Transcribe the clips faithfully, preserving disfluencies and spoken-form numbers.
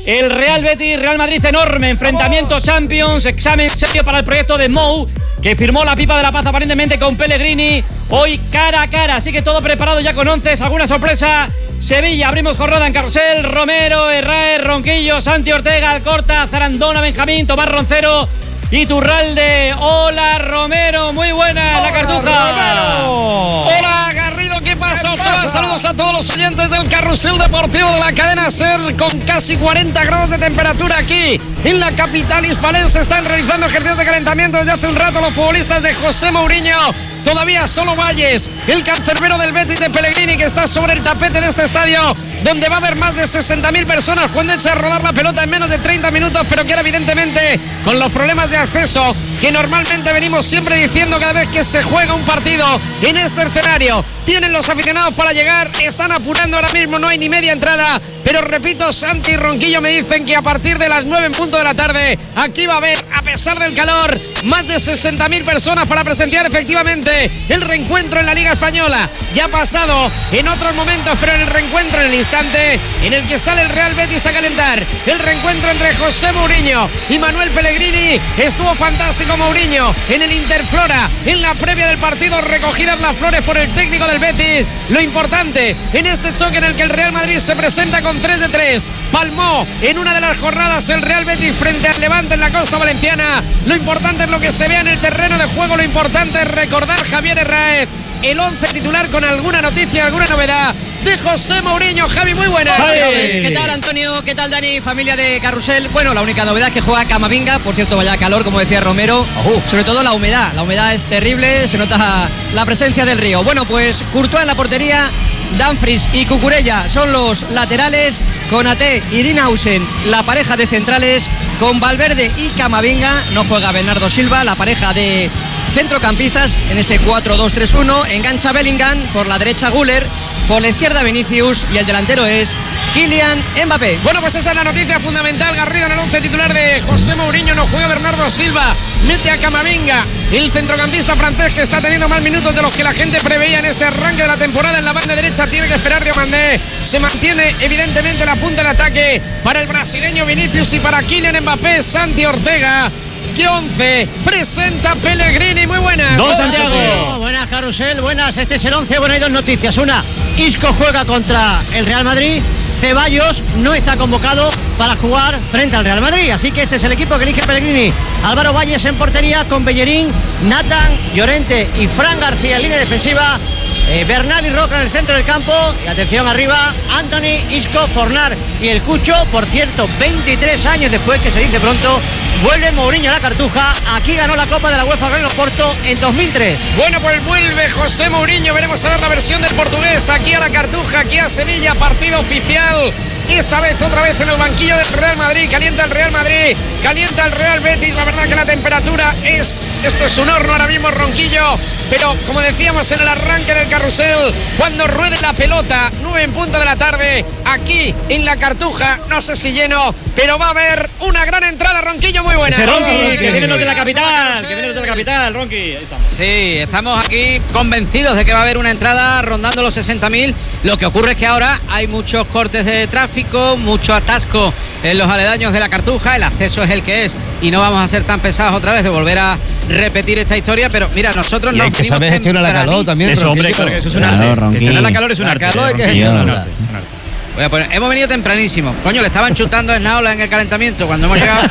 el Real Betis, Real Madrid, enorme enfrentamiento. ¡Vamos! Champions, examen serio para el proyecto de Mou, que firmó la pipa de la paz aparentemente con Pellegrini. Hoy cara a cara, así que todo preparado ya con once. ¿Alguna sorpresa? Sevilla, abrimos jornada en Carrusel. Romero, Herrera, Ronquillo, Santi Ortega, Alcorta, Zarandona, Benjamín, Tomás Roncero, Iturralde. Hola Romero, muy buena. Hola, la Cartuja. Romero. Hola Garrido, ¿qué pasa? Ochoa, saludos a todos los oyentes del Carrusel Deportivo de la cadena SER, con casi cuarenta grados de temperatura aquí en la capital hispalense. Están realizando ejercicios de calentamiento desde hace un rato los futbolistas de José Mourinho. Todavía solo Valles, el cancerbero del Betis de Pellegrini, que está sobre el tapete de este estadio, donde va a haber más de sesenta mil personas cuando echa a rodar la pelota en menos de treinta minutos, pero que ahora evidentemente con los problemas de acceso que normalmente venimos siempre diciendo cada vez que se juega un partido en este escenario, tienen los aficionados para llegar, están apurando ahora mismo, no hay ni media entrada, pero repito, Santi y Ronquillo me dicen que a partir de las nueve en punto de la tarde aquí va a haber, a pesar del calor, más de sesenta mil personas para presenciar efectivamente el reencuentro en la Liga Española. Ya ha pasado en otros momentos, pero en el reencuentro, en el instante en el que sale el Real Betis a calentar, el reencuentro entre José Mourinho y Manuel Pellegrini, estuvo fantástico Mourinho en el Interflora, en la previa del partido, recogidas las flores por el técnico del Betis. Lo importante en este choque en el que el Real Madrid se presenta con tres de tres, palmó en una de las jornadas el Real Betis frente al Levante en la costa valenciana. Lo importante es lo que se vea en el terreno de juego, lo importante es recordar, Javier Herrera, el once titular con alguna noticia, alguna novedad de José Mourinho. Javi, muy buenas. Javi. ¿Qué tal, Antonio? ¿Qué tal, Dani? Familia de Carrusel. Bueno, la única novedad es que juega Camavinga. Por cierto, vaya calor, como decía Romero. Uh. Sobre todo la humedad. La humedad es terrible, se nota la presencia del río. Bueno, pues Courtois en la portería, Dumfries y Cucurella son los laterales, Konaté y Dinausen la pareja de centrales, con Valverde y Camavinga. No juega Bernardo Silva, la pareja de centrocampistas en ese cuatro dos tres uno. Engancha Bellingham, por la derecha Güler, por la izquierda Vinicius, y el delantero es Kylian Mbappé. Bueno, pues esa es la noticia fundamental, Garrido, en el once titular de José Mourinho. No juega Bernardo Silva, mete a Camavinga, el centrocampista francés que está teniendo más minutos de los que la gente preveía en este arranque de la temporada. En la banda derecha tiene que esperar Diomandé. Se mantiene evidentemente la punta del ataque para el brasileño Vinicius y para Kylian Mbappé, Santi Ortega. ¿Qué once presenta Pellegrini? Muy buenas. Dos, Santiago. Buenas, Carrusel, buenas. Este es el once. Bueno, hay dos noticias. Una, Isco juega contra el Real Madrid. Ceballos no está convocado para jugar frente al Real Madrid. Así que este es el equipo que elige Pellegrini. Álvaro Valles en portería, con Bellerín, Nathan, Llorente y Fran García en línea defensiva. Eh, Bernal y Roca en el centro del campo. Y atención arriba, Anthony, Isco, Fornar y el Cucho. Por cierto, veintitrés años después, que se dice pronto, vuelve Mourinho a la Cartuja. Aquí ganó la Copa de la UEFA Real Oporto en dos mil tres. Bueno, pues vuelve José Mourinho. Veremos a ver la versión del portugués aquí a la Cartuja, aquí a Sevilla. Partido oficial. Esta vez, otra vez en el banquillo del Real Madrid. Calienta el Real Madrid, calienta el Real Betis. La verdad que la temperatura es... Esto es un horno ahora mismo, Ronquillo. Pero, como decíamos en el arranque del Carrusel, cuando ruede la pelota, nueve en punto de la tarde, aquí en la Cartuja, no sé si lleno, pero va a haber una gran entrada, Ronquillo, muy buena. Ese Ronqui, oh, que viene de la capital, que viene de la capital, Ronqui. Ahí estamos. Sí, estamos aquí convencidos de que va a haber una entrada rondando los sesenta mil. Lo que ocurre es que ahora hay muchos cortes de tráfico, mucho atasco en los aledaños de la Cartuja. El acceso es el que es y no vamos a ser tan pesados otra vez de volver a repetir esta historia, pero mira, nosotros no venimos saber gestionar la calor también. Eso, hombre, claro, que eso es un arte. Gestionar la calor es un arte. Calor hay que gestionarla. Voy a poner, hemos venido tempranísimo. Coño, le estaban chutando a Esnaola en el calentamiento cuando hemos llegado.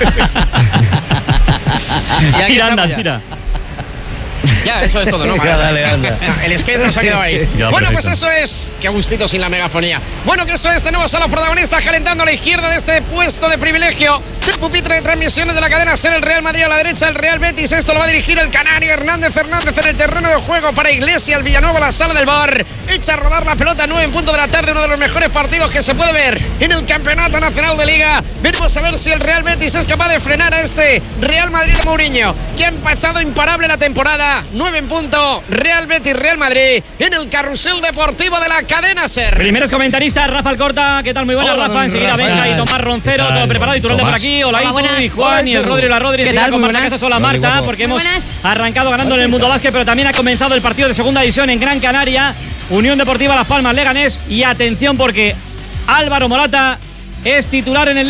Y aquí tira, anda, tira. Ya, eso es todo, ¿no? Ya, dale, anda. El skate nos ha quedado ahí. Ya, bueno, perfecto. pues eso es. Qué gustito sin la megafonía. Bueno, que eso es. Tenemos a los protagonistas calentando a la izquierda de este puesto de privilegio. El pupitre de transmisiones de la cadena SER, el Real Madrid, a la derecha el Real Betis. Esto lo va a dirigir el canario Hernández Hernández en el terreno de juego para Iglesias, el Villanueva, la sala del bar. Echa a rodar la pelota, nueve en punto de la tarde. Uno de los mejores partidos que se puede ver en el Campeonato Nacional de Liga. Veremos a ver si el Real Betis es capaz de frenar a este Real Madrid de Mourinho, que ha empezado imparable la temporada. nueve en punto, Real Betis, Real Madrid, en el Carrusel Deportivo de la cadena SER. Primeros comentaristas, Rafa Alcorta, ¿qué tal? Muy buenas, Hola, Rafa. Enseguida Rafa. venga y Tomás Roncero, todo preparado. Y Turralde por aquí. Hola, Itu, y Juan, y el Rodri, la Rodri. ¿Qué tal? Con Muy Marta buenas. Casas, hola Marta, porque Muy hemos buenas. arrancado ganando en el Mundo Básquet, pero también ha comenzado el partido de segunda división en Gran Canaria. Unión Deportiva Las Palmas, Leganés. Y atención, porque Álvaro Morata es titular en el